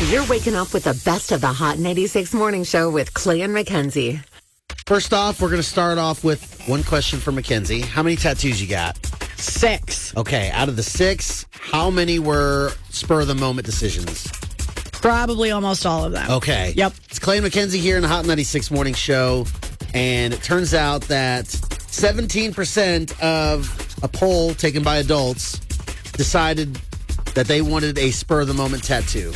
You're waking up with the best of the Hot 96 Morning Show with Clay and Mackenzie. First off, we're going to start off with one question for Mackenzie. How many tattoos you got? 6. Okay, out of the 6, how many were spur-of-the-moment decisions? Probably almost all of them. Okay. Yep. It's Clay and Mackenzie here in the Hot 96 Morning Show, and it turns out that 17% of a poll taken by adults decided that they wanted a spur-of-the-moment tattoo.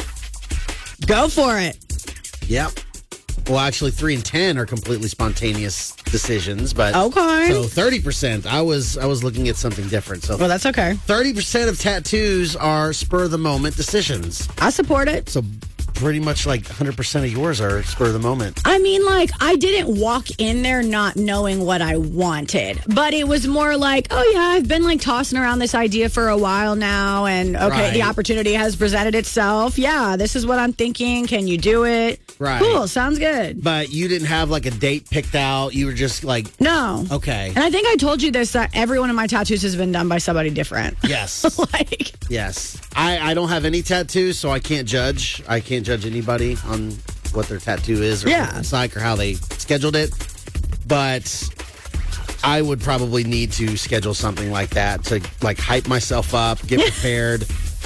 Go for it. Yep. Well, actually, 3 and 10 are completely spontaneous decisions, but Okay. So 30%. I was looking at something different. So Well, that's okay. 30% of tattoos are spur of the moment decisions. I support it. So pretty much like 100% of yours are spur of the moment. I mean, like, I didn't walk in there not knowing what I wanted, but it was more like, oh, yeah, I've been like tossing around this idea for a while now, and okay, the opportunity has presented itself. Yeah, this is what I'm thinking. Can you do it? Right. Cool. Sounds good. But you didn't have like a date picked out. You were just like, No. okay. And I think I told you this, that every one of my tattoos has been done by somebody different. Yes. Like, Yes. I don't have any tattoos, so I can't judge. I can't judge anybody on what their tattoo is or what it's like or how they scheduled it. But I would probably need to schedule something like that to like hype myself up, get prepared,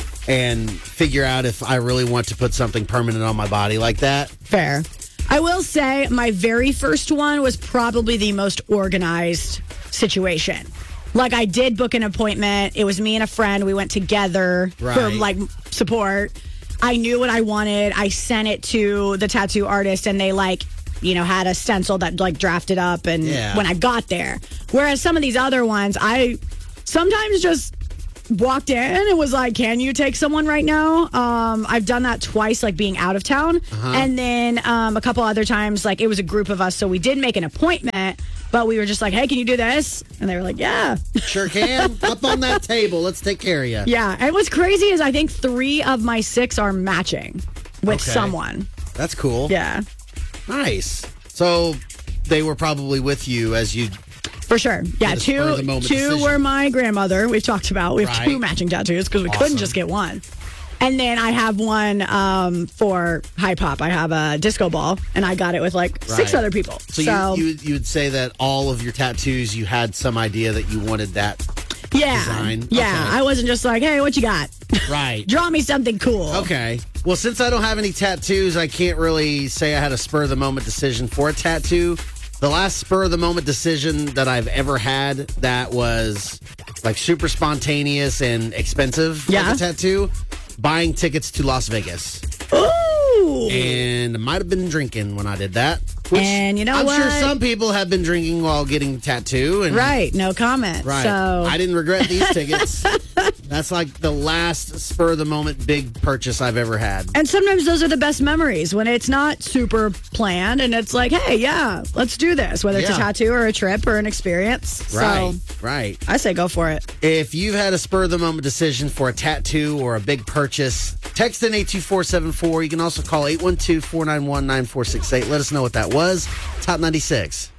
and figure out if I really want to put something permanent on my body like that. fair. I will say my very first one was probably the most organized situation. Like, I did book an appointment. It was me and a friend. We went together for Right. like support. I knew what I wanted. I sent it to the tattoo artist, and they had a stencil that like drafted up. And when I got there, whereas some of these other ones, I sometimes just walked in and was like, can you take someone right now? I've done that twice, like being out of town. And then a couple other times, like it was a group of us. So we did make an appointment, but we were just like, hey, can you do this? And they were like, yeah. Sure can. Up on that table. Let's take care of you. Yeah. And what's crazy is I think 3 of my 6 are matching with someone. That's cool. Yeah. Nice. So they were probably with you as you... For sure. Yeah, the spur-of-the-moment two decision. were my grandmother. We've talked about. We have 2 matching tattoos because we couldn't just get one. And then I have one for hip hop. I have a disco ball, and I got it with like 6 other people. So you would say that all of your tattoos, you had some idea that you wanted that design? Yeah. Okay. I wasn't just like, hey, what you got? Right. Draw me something cool. Okay. Well, since I don't have any tattoos, I can't really say I had a spur-of-the-moment decision for a tattoo. The last spur-of-the-moment decision that I've ever had that was like super spontaneous and expensive, like a tattoo, buying tickets to Las Vegas. Ooh. And I might have been drinking when I did that. Which And you know I'm what? sure some people have been drinking while getting a tattoo. And Right. No comment. Right. So I didn't regret these tickets. That's like the last spur-of-the-moment big purchase I've ever had. And sometimes those are the best memories when it's not super planned and it's like, hey, yeah, let's do this, whether it's a tattoo or a trip or an experience. Right, So right. I say go for it. If you've had a spur-of-the-moment decision for a tattoo or a big purchase, text in 82474. You can also call 812-491-9468. Let us know what that was. Top 96.